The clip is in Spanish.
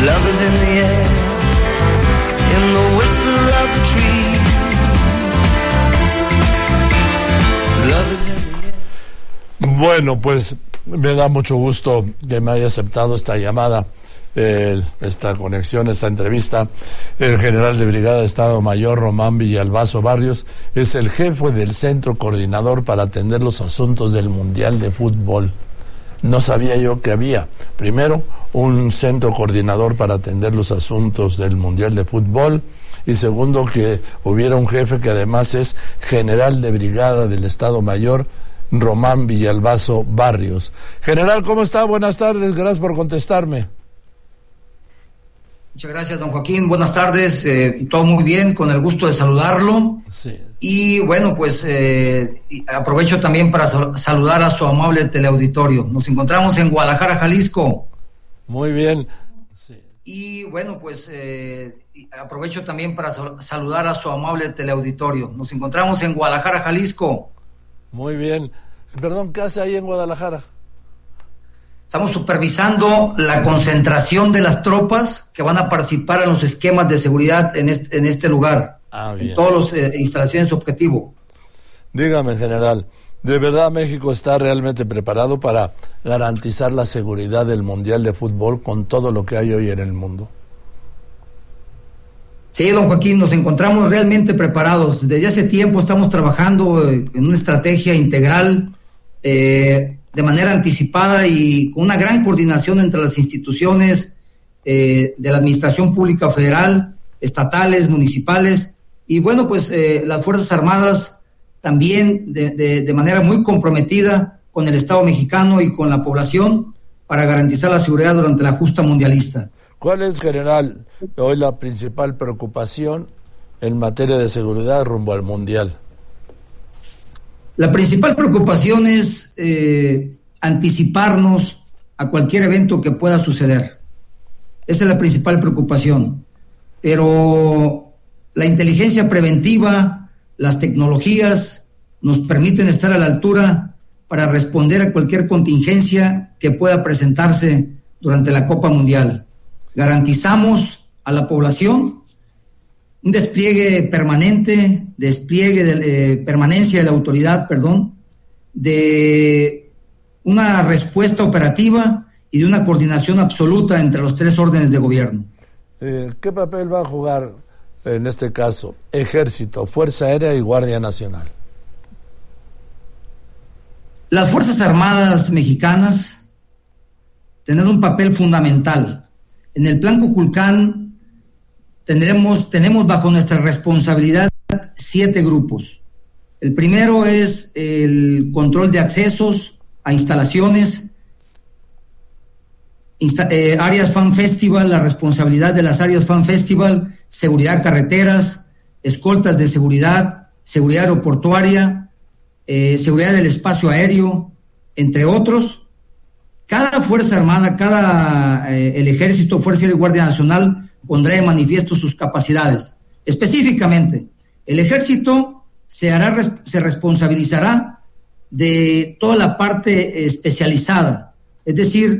Love is in the air, in the whisper of the tree. Love is in the air. Bueno, pues me da mucho gusto que me haya aceptado esta llamada, esta conexión, esta entrevista. El general de brigada de Estado Mayor Román Villalbazo Barrios es el jefe del centro coordinador para atender los asuntos del Mundial de Fútbol. No sabía yo que había, primero, un centro coordinador para atender los asuntos del Mundial de Fútbol, y segundo, que hubiera un jefe que además es general de brigada del Estado Mayor, Román Villalbazo Barrios. General, ¿cómo está? Buenas tardes, gracias por contestarme. Muchas gracias, don Joaquín. Buenas tardes, todo muy bien, con el gusto de saludarlo. Sí. Y bueno, pues aprovecho también para saludar a su amable teleauditorio. Nos encontramos en Guadalajara, Jalisco. Muy bien. Sí. Y bueno, pues aprovecho también para saludar a su amable teleauditorio. Nos encontramos en Guadalajara, Jalisco. Muy bien. Perdón, ¿qué hace ahí en Guadalajara? Estamos supervisando la concentración de las tropas que van a participar en los esquemas de seguridad en este lugar. Bien. En todas las instalaciones objetivo. Dígame, general, ¿de verdad México está realmente preparado para garantizar la seguridad del Mundial de Fútbol con todo lo que hay hoy en el mundo? Sí, don Joaquín, nos encontramos realmente preparados. Desde hace tiempo estamos trabajando en una estrategia integral, de manera anticipada y con una gran coordinación entre las instituciones de la Administración Pública Federal, estatales, municipales, y bueno, pues las Fuerzas Armadas también de manera muy comprometida con el Estado mexicano y con la población para garantizar la seguridad durante la justa mundialista. ¿Cuál es, general, hoy la principal preocupación en materia de seguridad rumbo al Mundial? La principal preocupación es anticiparnos a cualquier evento que pueda suceder. Esa es la principal preocupación. Pero la inteligencia preventiva, las tecnologías nos permiten estar a la altura para responder a cualquier contingencia que pueda presentarse durante la Copa Mundial. Garantizamos a la población un despliegue permanente, permanencia de la autoridad, de una respuesta operativa y de una coordinación absoluta entre los tres órdenes de gobierno. ¿Qué papel va a jugar, en este caso, Ejército, Fuerza Aérea y Guardia Nacional? Las Fuerzas Armadas mexicanas tienen un papel fundamental. En el Plan Kukulcán tenemos bajo nuestra responsabilidad 7 grupos. El primero es el control de accesos a instalaciones, áreas Fan Festival, la responsabilidad de las áreas Fan Festival, seguridad carreteras, escoltas de seguridad, seguridad aeroportuaria, seguridad del espacio aéreo, entre otros. Cada Fuerza Armada, el Ejército, Fuerza Aérea y Guardia Nacional pondrá de manifiesto sus capacidades. Específicamente, el Ejército se responsabilizará de toda la parte especializada, es decir,